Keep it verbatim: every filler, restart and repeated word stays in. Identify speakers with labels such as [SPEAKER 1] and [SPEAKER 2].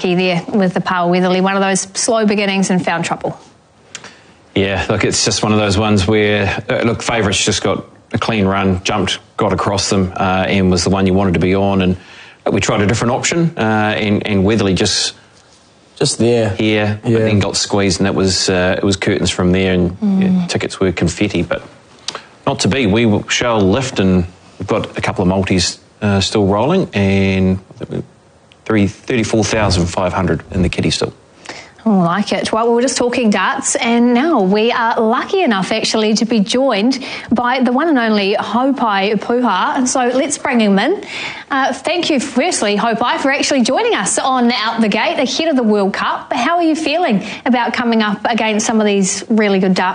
[SPEAKER 1] unlucky there with the Pāo Weatherly, one of those slow beginnings and found trouble.
[SPEAKER 2] Yeah, look, it's just one of those ones where, uh, look, Favourites just got a clean run, jumped, got across them, uh, and was the one you wanted to be on. And we tried a different option, uh, and, and Weatherly just
[SPEAKER 3] just there
[SPEAKER 2] here,
[SPEAKER 3] yeah.
[SPEAKER 2] but then got squeezed, and that was uh, it was curtains from there, and
[SPEAKER 1] mm.
[SPEAKER 2] yeah, tickets were confetti, but not to be. We shall lift, and we've got a couple of multis uh, still rolling, and thirty-four thousand five hundred in the kitty still.
[SPEAKER 1] I like it. Well, we were just talking darts, and now we are lucky enough actually to be joined by the one and only Haupai Puha. And so let's bring him in. Uh, thank you, firstly, Haupai, for actually joining us on Out the Gate ahead of the World Cup. How are you feeling about coming up against some of these really good darts